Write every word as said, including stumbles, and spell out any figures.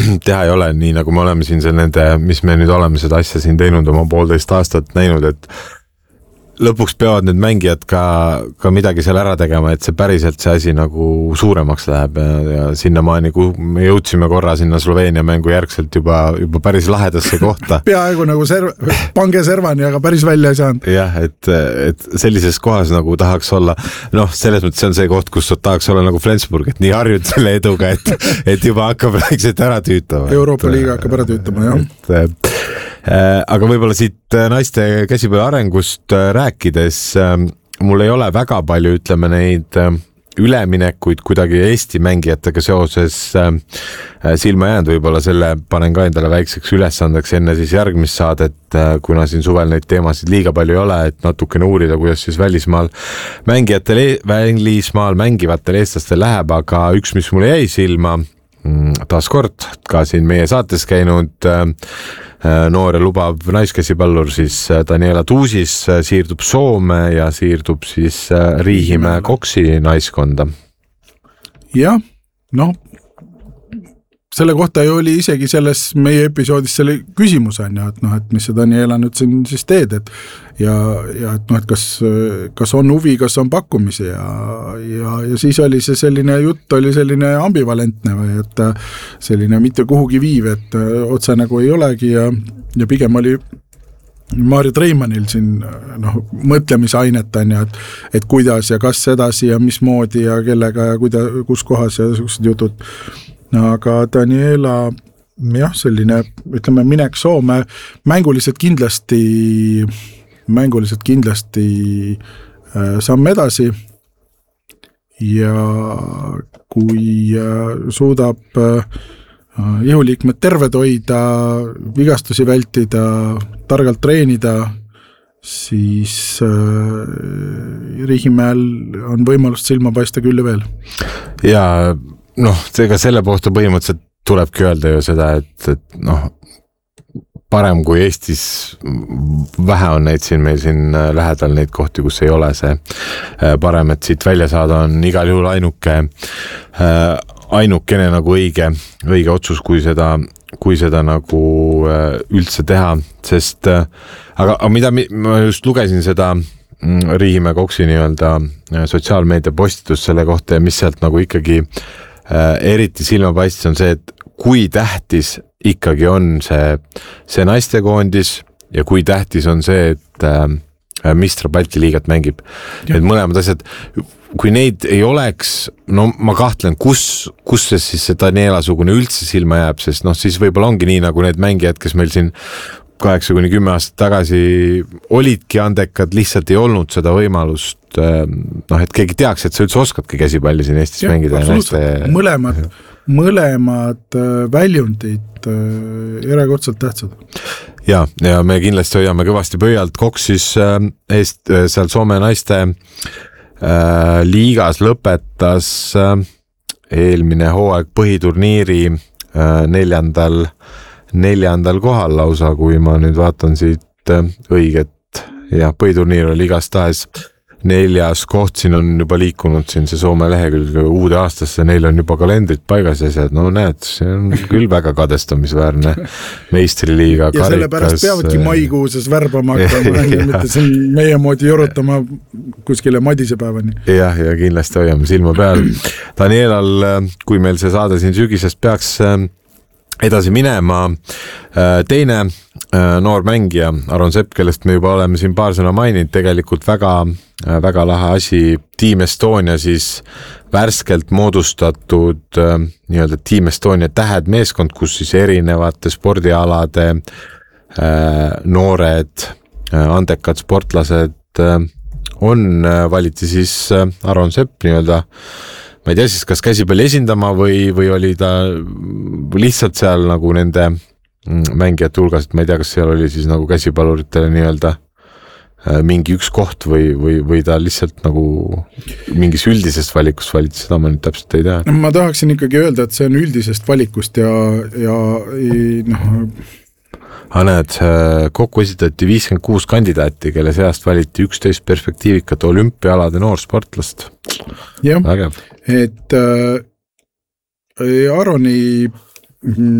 teha ei ole, nii nagu me oleme siin see nende, mis me nüüd oleme seda asja siin teinud oma poolteist aastat näinud, et lõpuks peavad need mängijad ka, ka midagi seal ära tegema, et see päriselt see asi nagu suuremaks läheb ja, ja sinnamaani, kui me jõudsime korra sinna Sloveenia mängu järgselt juba, juba päris lahedasse kohta. Peaaegu nagu serv, pange servani, aga päris välja ei saanud. Jah, et, et sellises kohas nagu tahaks olla, noh, selles mõttes see on see koht, kus tahaks olla nagu Flensburg, et nii harjud selle eduga, et, et juba hakkab rääkselt ära tüütama. Euroopa et, liiga hakkab ära tüütama, jah. Et, aga võib-olla siit naiste käsipalli arengust rääkides, mul ei ole väga palju, ütleme, neid üleminekuid kuidagi Eesti mängijatega seoses silma jäänud, võib-olla selle panen ka endale väikseks ülesandeks enne siis järgmist saadet, kuna siin suvel neid teemasid liiga palju ei ole, et natukene uurida, kuidas siis välismaal mängijatel, välismaal mängivatel eestlastel läheb, aga üks, mis mulle jäi silma, taas kord ka siin meie saates käinud noor ja lubav naiskäsipallur siis Daniela Tuusis siirdub Soome ja siirdub siis Riihimäe Koksi naiskonda. Jah, noh, selle kohta ju oli isegi selles meie episoodis selle küsimus on ja, et noh, et mis see Daniela nüüd siin siis teed, et ja, ja et noh, et kas, kas on huvi, kas on pakkumisi ja, ja, ja siis oli see selline jutt oli selline ambivalentne või et selline mitte kuhugi viiv, et otse nagu ei olegi ja, ja pigem oli Maarja Treimanil siin noh, mõtlemisainet on ja, et, et kuidas ja kas edasi ja mismoodi ja kellega ja kuida, kus kohas ja sellised jutud. Aga Daniela, jah, selline, ütleme, minek Soome mänguliselt kindlasti, mänguliselt kindlasti äh, samm edasi ja kui äh, suudab äh, ihuliikmed terved hoida, vigastusi vältida, targalt treenida, siis äh, Riihimäel on võimalust silma paista küll ja veel. Ja noh, ega selle pohta põhimõtteliselt tulebki öelda ju seda, et, et noh, parem kui Eestis vähe on neid siin, meil siin lähedal neid kohti, kus ei ole see parem, et siit välja saada on igal juhul ainuke, ainukene nagu õige, õige otsus, kui seda, kui seda nagu üldse teha, sest aga, aga mida ma just lugesin seda Riihimäe Koksi nii-öelda sotsiaalmeedia postitus selle kohta ja mis sealt nagu ikkagi eriti silmapaistis on see, et kui tähtis ikkagi on see, see naistekoondis ja kui tähtis on see, et äh, Mistra Balti liigat mängib. Ja. Et mõlemad asjad, kui neid ei oleks, no ma kahtlen, kus, kus see siis see Daniela-sugune üldse silma jääb, sest noh, siis võib-olla ongi nii nagu need mängijad, kes meil siin kaheksa kuni kümme aastat tagasi olidki andekad, lihtsalt ei olnud seda võimalust, noh, et keegi teaks, et sa üldse oskadki käsipalli siin Eestis ja, mängida. Näiste... Mõlemad, mõlemad väljundid erakordselt tähtsad. Ja, ja me kindlasti hoiame kõvasti pöialt Koksis eest, seal Soome naiste äh, liigas lõpetas äh, eelmine hooaeg põhiturniiri äh, neljandal neljandal kohal lausa, kui ma nüüd vaatan siit õiget ja põhiturniir oli igast tahes neljas koht, siin on juba liikunud siin see Soome lehekülg uude aastasse, neil on juba kalendrid paigas ja see, no näed, see on küll väga kadestamisväärne meistriliiga ja sellepärast peavadki maikuuses värbama hakkama, mitte siin meie moodi jorutama kuskile madisepäevani. Jah, ja kindlasti hoiame silma peal. Danielal, kui meil see saade siin sügisest peaks edasi minema. Teine noor mängija, Aron Sepp, kellest me juba oleme siin paar sõna maininud, tegelikult väga, väga lahe asi, Team Estonia siis värskelt moodustatud nii-öelda Team Estonia tähed meeskond, kus siis erinevate spordialade noored, andekad sportlased on, valiti siis Aron Sepp nii-öelda ma ei tea siis, kas käsipalli esindama või, või oli ta lihtsalt seal nagu nende mängijate hulgas, et ma ei tea, kas seal oli siis nagu käsipalluritele nii-öelda mingi üks koht või, või, või ta lihtsalt nagu mingis üldisest valikust valiti, seda ma nüüd täpselt ei tea. Ma tahaksin ikkagi öelda, et see on üldisest valikust ja, ja noh... Aga näed, kokku esitati viiskümmend kuus kandidaati, kelle seast valiti üksteist perspektiivikat olümpiaalade noorsportlast. Jah, Vägev. et äh, Aroni